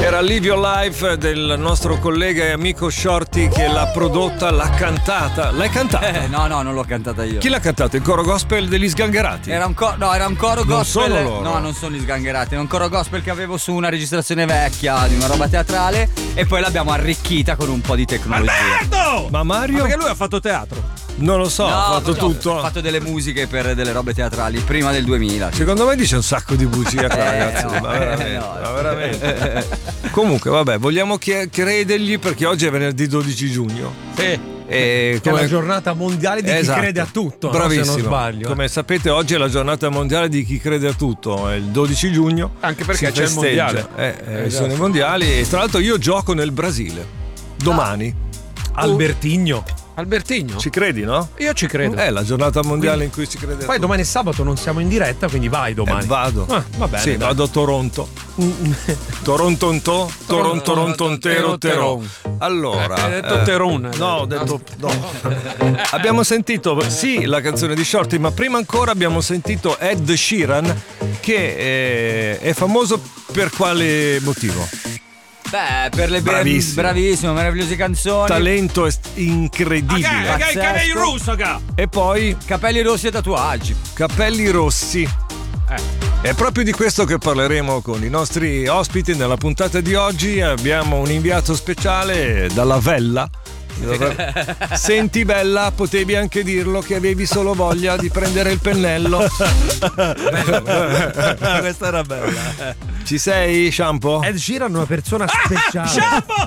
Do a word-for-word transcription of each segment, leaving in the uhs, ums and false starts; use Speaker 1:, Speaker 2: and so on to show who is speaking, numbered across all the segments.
Speaker 1: Era Live Your Life del nostro collega e amico Shorty che l'ha prodotta, l'ha cantata. L'hai cantata?
Speaker 2: Eh, no, no, non l'ho cantata io.
Speaker 1: Chi l'ha cantata? Il coro gospel degli Sgangherati?
Speaker 2: Era un coro, no, era un coro
Speaker 1: Non
Speaker 2: gospel.
Speaker 1: sono loro.
Speaker 2: No, non sono gli Sgangherati, era un coro gospel che avevo su una registrazione vecchia di una roba teatrale e poi l'abbiamo arricchita con un po' di tecnologia.
Speaker 3: Alberto!
Speaker 1: Ma Mario?
Speaker 3: Ma perché lui ha fatto teatro?
Speaker 1: Non lo so,
Speaker 2: No,
Speaker 1: ha fatto
Speaker 2: no,
Speaker 1: tutto.
Speaker 2: Ho fatto delle musiche per delle robe teatrali prima del duemila.
Speaker 1: Secondo me dice un sacco di bugie qua,
Speaker 2: Eh,
Speaker 1: ragazzi.
Speaker 2: no,
Speaker 1: ma veramente,
Speaker 2: no.
Speaker 1: ma veramente. Comunque, vabbè, vogliamo chi- credergli perché oggi è venerdì dodici giugno.
Speaker 3: Sì.
Speaker 1: E
Speaker 3: Che è la giornata mondiale di
Speaker 1: Esatto.
Speaker 3: chi crede a tutto, no?
Speaker 1: Bravissimo.
Speaker 3: Se non sbaglio.
Speaker 1: Come sapete, oggi è la giornata mondiale di chi crede a tutto. È il dodici giugno.
Speaker 3: Anche perché
Speaker 1: si
Speaker 3: c'è il
Speaker 1: festeggia.
Speaker 3: mondiale.
Speaker 1: Eh, eh, sono i mondiali. E tra l'altro io gioco nel Brasile. Domani.
Speaker 3: Albertigno. Albertigno?
Speaker 1: Ci credi, no?
Speaker 3: Io ci credo.
Speaker 1: È la giornata mondiale in cui si crede a
Speaker 3: Poi
Speaker 1: tutto.
Speaker 3: domani è sabato, non siamo in diretta, quindi vai domani.
Speaker 1: Eh, vado.
Speaker 3: Ah, va bene.
Speaker 1: Sì,
Speaker 3: dai.
Speaker 1: vado a Toronto. Torontonto, Toronto, Torontontero, Teron. Allora,
Speaker 3: Eh, hai detto Teron.
Speaker 1: No, ho detto no. Abbiamo sentito sì la canzone di Shorty, ma prima ancora abbiamo sentito Ed Sheeran che è, è famoso per quale motivo?
Speaker 2: Beh, per le be-
Speaker 1: Bravissimo.
Speaker 2: bravissimo, meravigliose canzoni.
Speaker 1: Talento est- incredibile.
Speaker 3: Ah, che- che- che
Speaker 2: Pazzesco.
Speaker 3: il russo, ca.
Speaker 1: E poi
Speaker 2: Capelli rossi e tatuaggi.
Speaker 1: capelli rossi. È proprio di questo che parleremo con i nostri ospiti nella puntata di oggi. Abbiamo un inviato speciale dalla Vella. Senti Bella, potevi anche dirlo che avevi solo voglia di prendere il pennello.
Speaker 3: Questa era bella.
Speaker 1: Ci sei, Shampoo?
Speaker 3: Ed Sheeran è una persona speciale. Shampoo!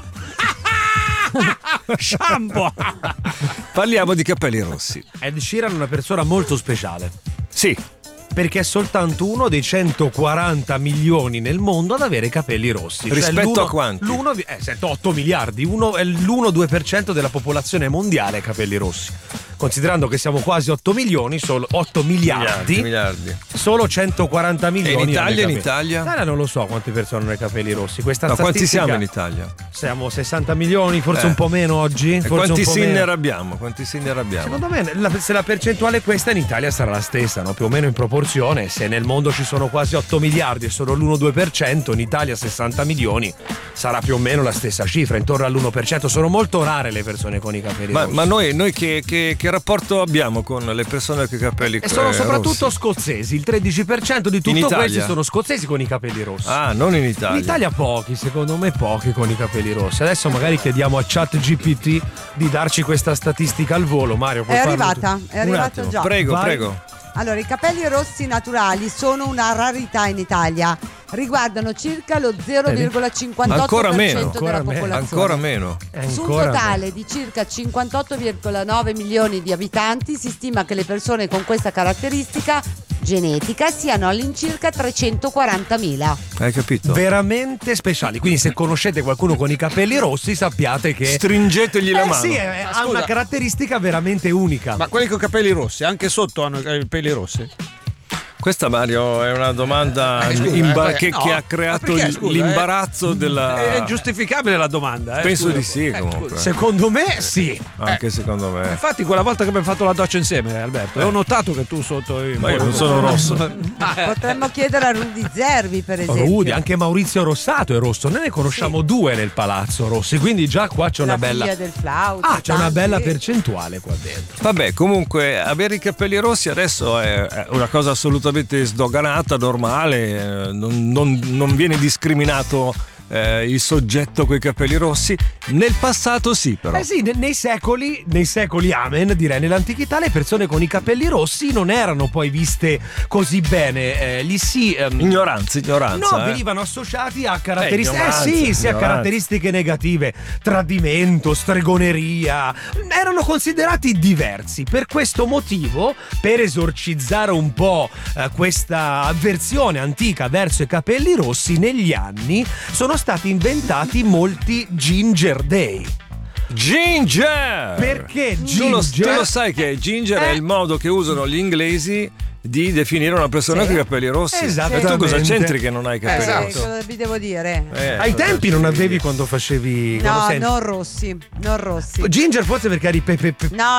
Speaker 3: Shampoo!
Speaker 1: Parliamo di capelli rossi.
Speaker 3: Ed Sheeran è una persona molto speciale.
Speaker 1: Sì.
Speaker 3: Perché è soltanto uno dei centoquaranta milioni nel mondo ad avere capelli rossi.
Speaker 1: Rispetto
Speaker 3: l'uno-
Speaker 1: a quanti?
Speaker 3: L'uno, eh, sette, otto miliardi. Uno, è l'uno due per cento della popolazione mondiale ha capelli rossi. Considerando che siamo quasi otto milioni, solo otto miliardi,
Speaker 1: miliardi.
Speaker 3: solo centoquaranta milioni.
Speaker 1: in Italia,
Speaker 3: hanno i
Speaker 1: in
Speaker 3: capelli.
Speaker 1: Italia?
Speaker 3: In Italia non lo so quante persone hanno i capelli rossi. Questa
Speaker 1: No, quanti
Speaker 3: statistica-
Speaker 1: siamo in Italia?
Speaker 3: Siamo sessanta milioni, forse
Speaker 1: Eh.
Speaker 3: un po' meno oggi.
Speaker 1: E
Speaker 3: Forse
Speaker 1: quanti
Speaker 3: un po'
Speaker 1: sinner
Speaker 3: meno.
Speaker 1: abbiamo? Quanti sinner abbiamo?
Speaker 3: Secondo me la- se la percentuale è questa in Italia sarà la stessa, no? Più o meno in proporzione. Se nel mondo ci sono quasi otto miliardi e solo l'uno due per cento, in Italia sessanta milioni, sarà più o meno la stessa cifra, intorno all'uno per cento. Sono molto rare le persone con i capelli
Speaker 1: Ma,
Speaker 3: rossi.
Speaker 1: ma noi, noi che, che- che rapporto abbiamo con le persone con i capelli
Speaker 3: E sono
Speaker 1: eh,
Speaker 3: soprattutto
Speaker 1: rossi?
Speaker 3: scozzesi, il tredici per cento di
Speaker 1: In
Speaker 3: tutto
Speaker 1: Italia?
Speaker 3: questi sono scozzesi con i capelli rossi.
Speaker 1: Ah, non in Italia.
Speaker 3: In Italia pochi, secondo me pochi con i capelli rossi. Adesso magari chiediamo a ChatGPT di darci questa statistica al volo. Mario, puoi
Speaker 4: È
Speaker 3: farlo
Speaker 4: arrivata,
Speaker 3: tu?
Speaker 4: è arrivata
Speaker 1: attimo,
Speaker 4: già.
Speaker 1: prego,
Speaker 3: Vai.
Speaker 1: prego.
Speaker 4: Allora, i capelli rossi naturali sono una rarità in Italia. Riguardano circa lo zero virgola cinquantotto
Speaker 1: Ancora
Speaker 4: per
Speaker 1: meno,
Speaker 4: cento della
Speaker 3: ancora meno,
Speaker 4: popolazione.
Speaker 1: Ancora meno.
Speaker 3: È
Speaker 4: Su un
Speaker 3: ancora
Speaker 4: totale di circa cinquantotto virgola nove milioni di abitanti si stima che le persone con questa caratteristica genetica siano all'incirca trecentoquarantamila.
Speaker 1: Hai capito?
Speaker 3: veramente speciali. Quindi, se conoscete qualcuno con i capelli rossi, sappiate che
Speaker 1: Stringetegli la
Speaker 3: Eh
Speaker 1: mano.
Speaker 3: sì, è- ha
Speaker 5: scusa.
Speaker 3: una caratteristica veramente unica.
Speaker 5: Ma quelli con i capelli rossi, anche sotto hanno i peli rossi?
Speaker 1: Questa, Mario, è una domanda
Speaker 5: Eh, scusa,
Speaker 1: imba-
Speaker 5: eh,
Speaker 1: che,
Speaker 5: no.
Speaker 1: che ha
Speaker 5: Ma
Speaker 1: creato
Speaker 5: perché,
Speaker 1: il-
Speaker 5: scusa,
Speaker 1: l'imbarazzo
Speaker 5: eh?
Speaker 1: della.
Speaker 5: È giustificabile la domanda, eh?
Speaker 1: Penso
Speaker 5: scusa.
Speaker 1: di sì,
Speaker 5: Eh,
Speaker 1: comunque.
Speaker 5: scusa.
Speaker 3: Secondo me, sì.
Speaker 1: Anche secondo me.
Speaker 5: Infatti quella volta che abbiamo fatto la doccia insieme, Alberto, ho notato che tu sotto i-
Speaker 1: Ma io non sono rosso.
Speaker 4: Potremmo chiedere a Rudy Zerbi, per esempio.
Speaker 3: Rudy, anche Maurizio Rossato è rosso. Noi ne conosciamo due nel palazzo rossi, quindi già qua c'è una
Speaker 4: la
Speaker 3: bella.
Speaker 4: figlia del flauto.
Speaker 3: Ah, c'è una
Speaker 4: tanti.
Speaker 3: bella percentuale qua dentro.
Speaker 1: Vabbè, comunque avere i capelli rossi adesso è è una cosa assolutamente sdoganata, normale, eh, non, non- non viene discriminato eh, il soggetto coi capelli rossi. Nel passato sì, però.
Speaker 3: Eh sì, ne- nei secoli, nei secoli amen, direi, nell'antichità le persone con i capelli rossi non erano poi viste così bene. Eh, gli si. ehm,
Speaker 1: Ignoranza, ignoranza.
Speaker 3: No,
Speaker 1: eh.
Speaker 3: venivano associati a caratteristiche. Eh,
Speaker 1: ignoranza,
Speaker 3: sì, sì, a
Speaker 1: ignoranza.
Speaker 3: caratteristiche negative. Tradimento, stregoneria. Erano considerati diversi. Per questo motivo, per esorcizzare un po' eh, questa avversione antica verso i capelli rossi, negli anni sono stati inventati molti Ginger Day.
Speaker 1: Ginger!
Speaker 3: Perché
Speaker 1: Tu lo, tu
Speaker 3: Ginger?
Speaker 1: lo sai che ginger è
Speaker 3: Eh.
Speaker 1: il modo che usano gli inglesi di definire una persona
Speaker 3: Sì.
Speaker 1: con i capelli rossi.
Speaker 3: Esattamente.
Speaker 1: E tu cosa c'entri che non hai i capelli
Speaker 4: Eh,
Speaker 1: rossi?
Speaker 4: cosa vi devo dire?
Speaker 1: Eh,
Speaker 3: Ai
Speaker 1: cosa
Speaker 3: tempi
Speaker 1: ci
Speaker 3: non
Speaker 1: devi
Speaker 3: avevi
Speaker 1: dire?
Speaker 3: quando facevi. quando
Speaker 4: No,
Speaker 3: sei-
Speaker 4: non rossi, non rossi.
Speaker 3: Ginger forse perché eri pepe. Pe-
Speaker 4: No,